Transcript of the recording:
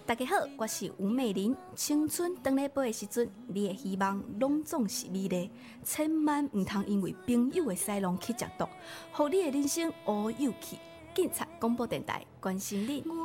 大家好，我是吴美玲。青春回来飞的时阵，你的希望拢总是美丽，千万唔通因为朋友的使弄去食毒，互你的人生乌有去。警察广播电台关心你。